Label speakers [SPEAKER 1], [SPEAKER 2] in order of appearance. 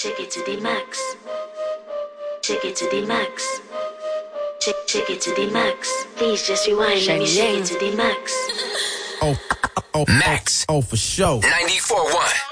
[SPEAKER 1] Shake it to the max. Shake it to the max. Shake it to the max. Please just rewind. Let me shake it to the max.
[SPEAKER 2] Max. Oh, for sure.
[SPEAKER 3] 94.1.